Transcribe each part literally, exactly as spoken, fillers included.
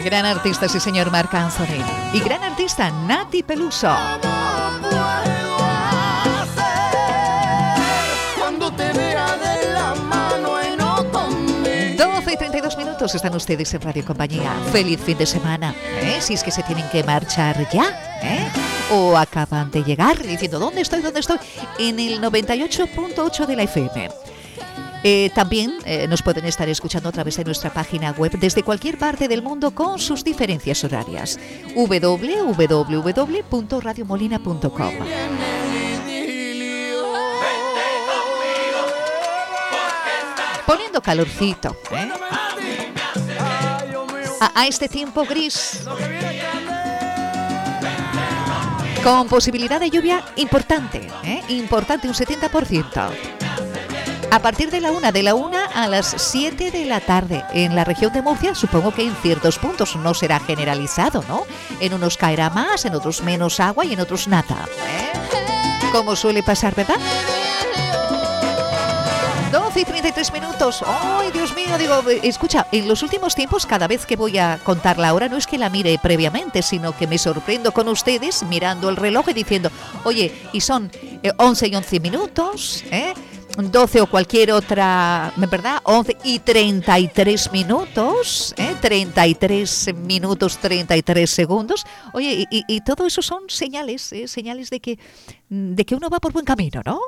Gran artista, sí señor, Marc Anthony. Y gran artista, Nati Peluso. doce y treinta y dos minutos están ustedes en Radio Compañía. Feliz fin de semana, ¿eh? Si es que se tienen que marchar ya, ¿eh? O acaban de llegar diciendo, ¿dónde estoy? ¿Dónde estoy? En el noventa y ocho punto ocho de la F M. Eh, también eh, nos pueden estar escuchando a través de nuestra página web desde cualquier parte del mundo con sus diferencias horarias. doble u doble u doble u punto radio molina punto com. Poniendo calorcito, ¿eh? a, a este tiempo gris, con posibilidad de lluvia importante, ¿eh? importante, un setenta por ciento. A partir de la una, de la una a las siete de la tarde. En la región de Murcia, supongo que en ciertos puntos no será generalizado, ¿no? En unos caerá más, en otros menos agua y en otros nada, ¿eh? Como suele pasar, ¿verdad? doce y treinta y tres minutos. ¡Ay, Dios mío! Digo, escucha, en los últimos tiempos, cada vez que voy a contar la hora, no es que la mire previamente, sino que me sorprendo con ustedes mirando el reloj y diciendo, oye, y son eh, once y once minutos, ¿eh? doce o cualquier otra, ¿verdad? once y treinta y tres minutos, ¿eh? treinta y tres minutos, treinta y tres segundos. Oye, y, y, y todo eso son señales, ¿eh? señales de que, de que uno va por buen camino, ¿no?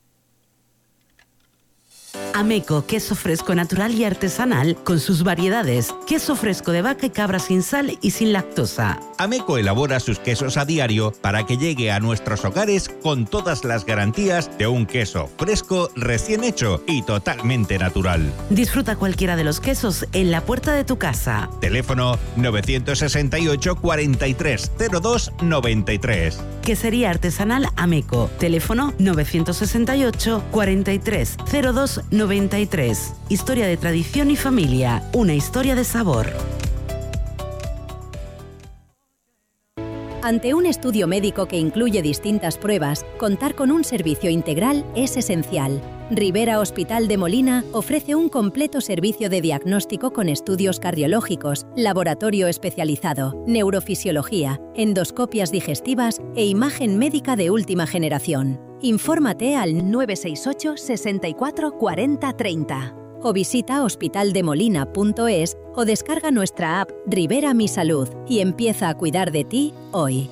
Ameco, queso fresco natural y artesanal con sus variedades. Queso fresco de vaca y cabra sin sal y sin lactosa. Ameco elabora sus quesos a diario para que llegue a nuestros hogares con todas las garantías de un queso fresco, recién hecho y totalmente natural. Disfruta cualquiera de los quesos en la puerta de tu casa. Teléfono nueve seis ocho, cuarenta y tres, cero dos, noventa y tres. Quesería artesanal Ameco. Teléfono nueve seis ocho, cuarenta y tres, cero dos, noventa y tres. Historia de tradición y familia. Una historia de sabor. Ante un estudio médico que incluye distintas pruebas, contar con un servicio integral es esencial. Rivera Hospital de Molina ofrece un completo servicio de diagnóstico con estudios cardiológicos, laboratorio especializado, neurofisiología, endoscopias digestivas e imagen médica de última generación. Infórmate al nueve seis ocho, sesenta y cuatro, cuarenta, treinta o visita hospitaldemolina punto es o descarga nuestra app Rivera Mi Salud y empieza a cuidar de ti hoy.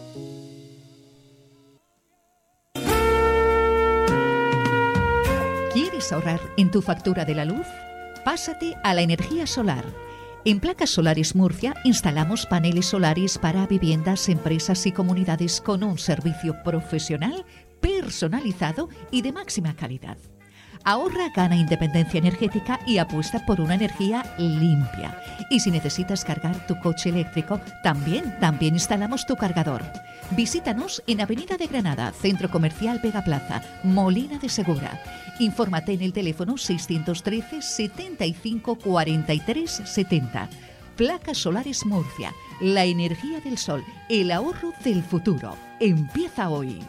¿Quieres ahorrar en tu factura de la luz? Pásate a la energía solar. En Placas Solares Murcia instalamos paneles solares para viviendas, empresas y comunidades con un servicio profesional, personalizado y de máxima calidad. Ahorra, gana independencia energética y apuesta por una energía limpia. Y si necesitas cargar tu coche eléctrico, también, también instalamos tu cargador. Visítanos en Avenida de Granada, Centro Comercial Vega Plaza, Molina de Segura. Infórmate en el teléfono seiscientos trece, setenta y cinco, cuarenta y tres, setenta. Placas Solares Murcia, la energía del sol, el ahorro del futuro. Empieza hoy.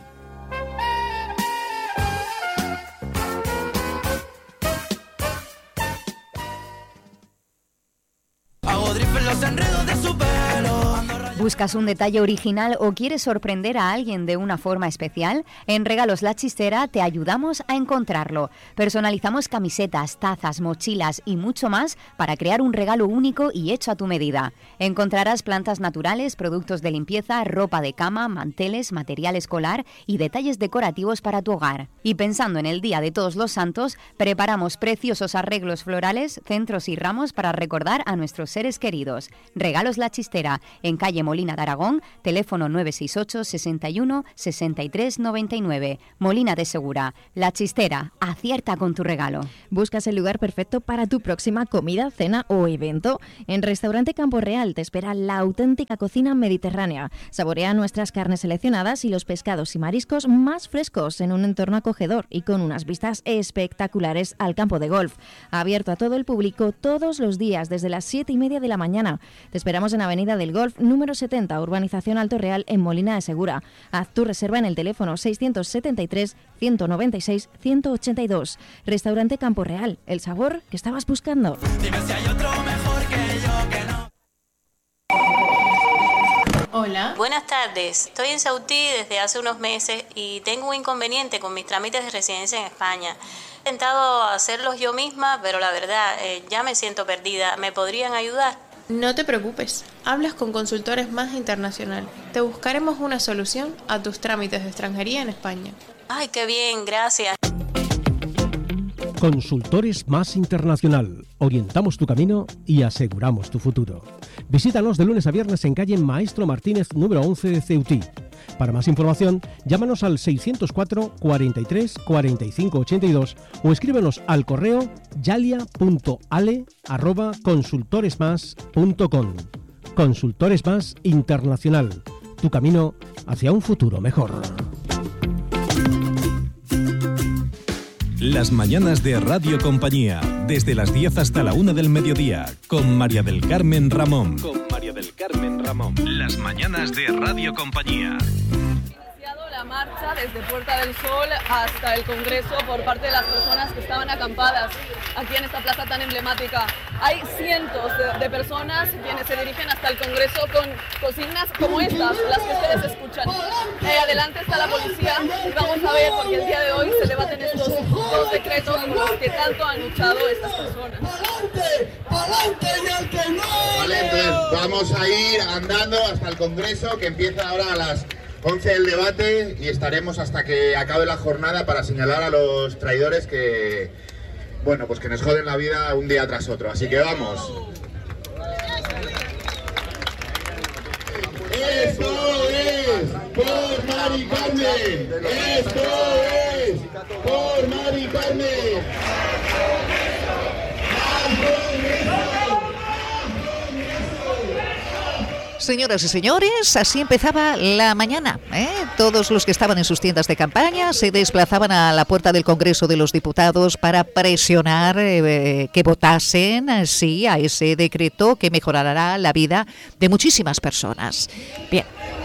¿Buscas un detalle original o quieres sorprender a alguien de una forma especial? En Regalos La Chistera te ayudamos a encontrarlo. Personalizamos camisetas, tazas, mochilas y mucho más para crear un regalo único y hecho a tu medida. Encontrarás plantas naturales, productos de limpieza, ropa de cama, manteles, material escolar y detalles decorativos para tu hogar. Y pensando en el Día de Todos los Santos, preparamos preciosos arreglos florales, centros y ramos para recordar a nuestros seres queridos. Regalos La Chistera, en calle Molina de Aragón, teléfono nueve seis ocho, sesenta y uno, sesenta y tres, noventa y nueve. Molina de Segura, La Chistera, acierta con tu regalo. ¿Buscas el lugar perfecto para tu próxima comida, cena o evento? En Restaurante Campo Real te espera la auténtica cocina mediterránea. Saborea nuestras carnes seleccionadas y los pescados y mariscos más frescos en un entorno acogedor y con unas vistas espectaculares al campo de golf. Abierto a todo el público todos los días desde las siete y media de la mañana. Te esperamos en Avenida del Golf, número setenta, Urbanización Alto Real, en Molina de Segura. Haz tu reserva en el teléfono seiscientos setenta y tres, ciento noventa y seis, ciento ochenta y dos. Restaurante Campo Real, el sabor que estabas buscando. Dime si hay otro mejor que yo, que no. Hola. Buenas tardes. Estoy en Sautí desde hace unos meses y tengo un inconveniente con mis trámites de residencia en España. He intentado hacerlos yo misma, pero la verdad, eh, ya me siento perdida. ¿Me podrían ayudar? No te preocupes. Hablas con Consultores Más Internacional. Te buscaremos una solución a tus trámites de extranjería en España. Ay, qué bien, gracias. Consultores Más Internacional. Orientamos tu camino y aseguramos tu futuro. Visítanos de lunes a viernes en calle Maestro Martínez, número once de Ceutí. Para más información, llámanos al seiscientos cuatro, cuarenta y tres, cuarenta y cinco ochenta y dos o escríbenos al correo yalia punto ale arroba consultoresmas punto com. Consultores Más Internacional. Tu camino hacia un futuro mejor. Las mañanas de Radio Compañía, desde las diez hasta la una del mediodía, con María del Carmen Ramón. Con María del Carmen Ramón. Las mañanas de Radio Compañía. La marcha desde Puerta del Sol hasta el Congreso por parte de las personas que estaban acampadas aquí en esta plaza tan emblemática. Hay cientos de, de personas quienes se dirigen hasta el Congreso con consignas como estas, las que ustedes escuchan. Eh, adelante está la policía y vamos a ver, porque el día de hoy se debaten estos dos decretos por los que tanto han luchado estas personas. ¡Adelante! ¡Adelante y al que no! Vale, entonces vamos a ir andando hasta el Congreso, que empieza ahora a las once el debate y estaremos hasta que acabe la jornada para señalar a los traidores que, bueno, pues que nos joden la vida un día tras otro. Así que vamos. Esto es por Mari Carmen. Esto es por Mari Carmen. Señoras y señores, así empezaba la mañana, ¿eh? Todos los que estaban en sus tiendas de campaña se desplazaban a la puerta del Congreso de los Diputados para presionar eh, que votasen eh, sí a ese decreto que mejorará la vida de muchísimas personas. Bien.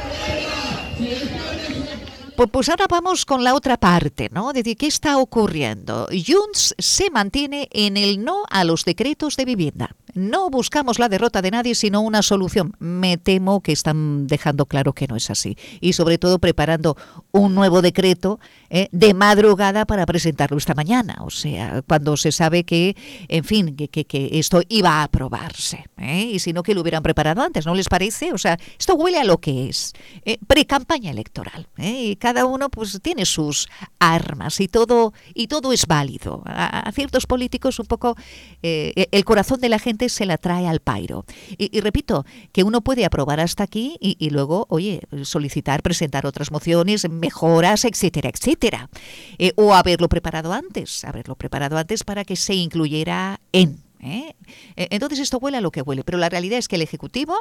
Pues ahora vamos con la otra parte, ¿no? De qué está ocurriendo. Junts se mantiene en el no a los decretos de vivienda. No buscamos la derrota de nadie, sino una solución. Me temo que están dejando claro que no es así. Y sobre todo preparando un nuevo decreto eh, de madrugada para presentarlo esta mañana. O sea, cuando se sabe que, en fin, que, que, que esto iba a aprobarse. ¿eh? Y si no, que lo hubieran preparado antes, ¿no les parece? O sea, esto huele a lo que es. Eh, pre-campaña electoral. ¿eh? Y cada uno pues tiene sus armas y todo, y todo es válido. A, a ciertos políticos un poco eh, el corazón de la gente se la trae al pairo. Y, y repito, que uno puede aprobar hasta aquí y, y luego, oye, solicitar, presentar otras mociones, mejoras, etcétera, etcétera. Eh, o haberlo preparado antes, haberlo preparado antes para que se incluyera en. ¿eh? Entonces esto huele a lo que huele, pero la realidad es que el Ejecutivo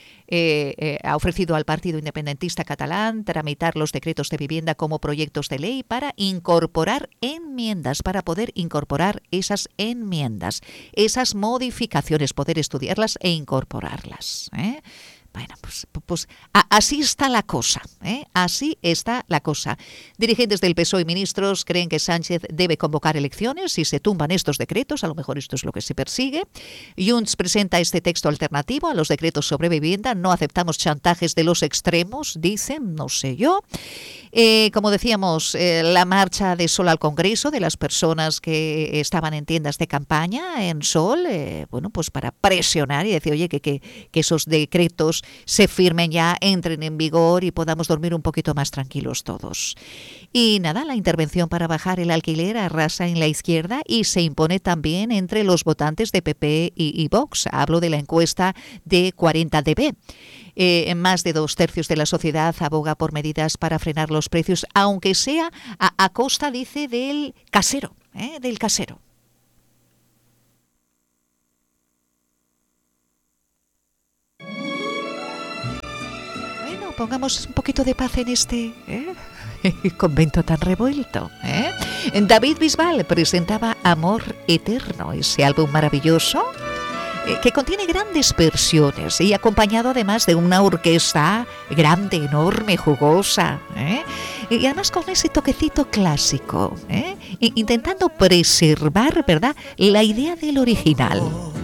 Eh, eh, ha ofrecido al Partido Independentista Catalán tramitar los decretos de vivienda como proyectos de ley para incorporar enmiendas, para poder incorporar esas enmiendas, esas modificaciones, poder estudiarlas e incorporarlas. ¿eh? Bueno, pues, pues a, así está la cosa, ¿eh? Así está la cosa. Dirigentes del P S O E y ministros creen que Sánchez debe convocar elecciones si se tumban estos decretos, a lo mejor esto es lo que se persigue. Junts presenta este texto alternativo a los decretos sobre vivienda, no aceptamos chantajes de los extremos, dicen, no sé yo. Eh, como decíamos, eh, la marcha de Sol al Congreso de las personas que estaban en tiendas de campaña en Sol, eh, bueno, pues para presionar y decir, oye, que, que, que esos decretos se firmen ya, entren en vigor y podamos dormir un poquito más tranquilos todos. Y nada, la intervención para bajar el alquiler arrasa en la izquierda y se impone también entre los votantes de P P y, y Vox. Hablo de la encuesta de cuarenta D B. Eh, más de dos tercios de la sociedad aboga por medidas para frenar los precios, aunque sea a, a costa, dice, del casero, ¿eh? del casero. Bueno, pongamos un poquito de paz en este ¿eh? convento tan revuelto. ¿eh? David Bisbal presentaba Amor Eterno, ese álbum maravilloso que contiene grandes versiones y acompañado además de una orquesta grande, enorme, jugosa, ¿eh? y además con ese toquecito clásico, ¿eh? intentando preservar, ¿verdad?, la idea del original.